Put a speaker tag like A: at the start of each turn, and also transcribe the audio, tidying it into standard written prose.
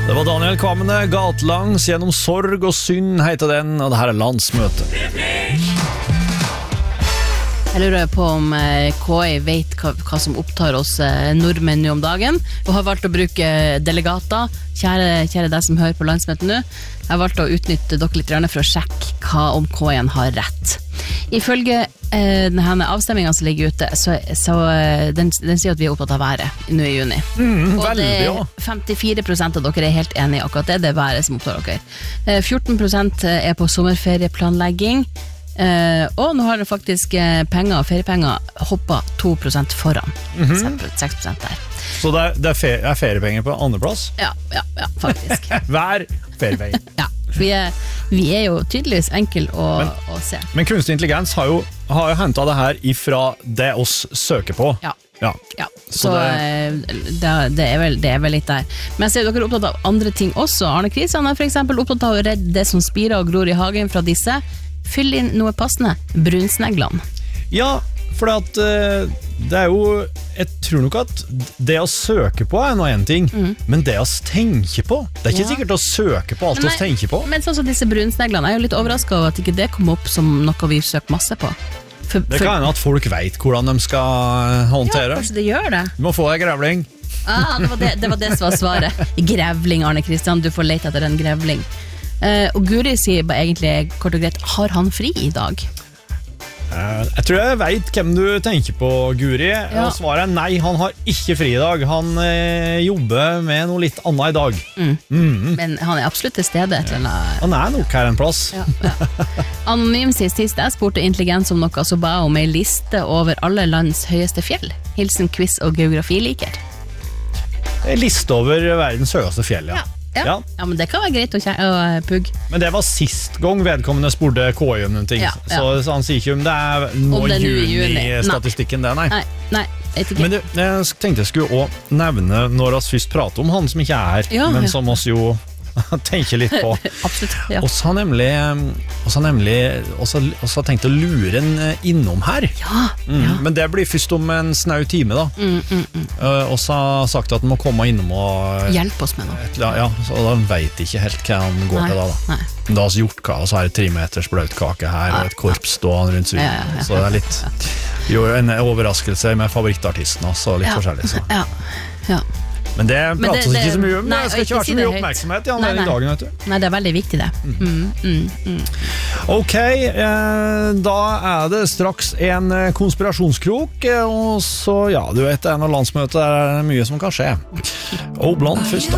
A: Det var Daniel Kvammene, Gatelangs gjennom sorg og synd heter den, og det her landsmøte.
B: Jeg lurer på om KI vet hva som opptar oss nordmenn nå om dagen, og har valgt å bruke delegater. Kjære deg som hører på landsmøtet nå, jeg har valgt å utnytte dere litt for å sjekke hva om KI-en har rett. Ifølge denne avstemmingen som ligger ute, så den sier at vi er opptatt av været nå i juni. Og det er 54% av dere er helt enige akkurat det er været som opptar dere. 14% er på sommerferieplanlegging, og nå har det faktisk feriepenger hoppet 2% foran, 6% der.
A: Så det er feriepenger på andreplass?
B: Ja, faktisk.
A: Hver feriepenger.
B: Ja, vi er jo tydeligvis enkel å se. Men
A: kunstig intelligens har jo hentet det her ifra det oss søker på.
B: Ja.
A: Så
B: det er vel litt der. Men jeg ser dere er opptatt av andre ting også. Arne Kristian er for eksempel opptatt av å redde det som spirer og gror i hagen fra disse. Fyll inn noe passende, brunsneglene. Ja,
A: for det er jo, jeg tror nok at det å søke på er noe en ting, men det å tenke på, det er ikke sikkert å søke på alt å tenke på.
B: Men sånn som disse brunsneglene, jeg er jo litt overrasket over at ikke det kom opp som noe vi søker masse på.
A: Det kan hende at folk vet hvordan de skal håndtere.
B: Ja, kanskje det gjør det.
A: Du må få deg grevling.
B: Det var det som var svaret. Grevling, Arne Kristian, du får lete etter en grevling. Og Guri sier bare egentlig kort og greit, har han fri i dag?
A: Jeg tror jeg vet hvem du tenker på, Guri. Og svaret er nei, han har ikke fri i dag. Han jobber med noe litt annet i dag.
B: Men han er absolutt til stede.
A: Han er nok her en plass.
B: Anonym sist jeg spurte intelligens om noe, så ba jeg om en liste over alle lands høyeste fjell. Hilsen quiz og geografiliker.
A: En liste over verdens høyeste fjell,
B: Ja, men det kan være greit å pugge.
A: Men det var sist gang vedkommende spurte KI om noen ting. Så han sier ikke om det er nå juni-statistikken det,
B: Nei, vet ikke.
A: Men jeg tenkte jeg skulle også nevne når vi først prater om han som ikke er her, men som oss jo tenker litt på.
B: Absolutt,
A: Og så har tenkt å lure en innom her. Men det blir først om en snau time da. Og så har sagt at han må komme innom og
B: hjelpe oss med noe.
A: Så da vet jeg ikke helt hva han går til da. Da har vi gjort hva, og så er det 3 meters bløtkake her og et korps stående rundt svingen. Så det er litt en overraskelse med favorittartisten også, litt forskjellig så. Men det prates ikke så mye om. Det skal ikke være så mye oppmerksomhet i dagen, vet du.
B: Nei, det er veldig viktig det.
A: Ok, da er det straks en konspirasjonskrok, og så, du vet, en av landsmøtet er mye som kan skje. Og blant først da.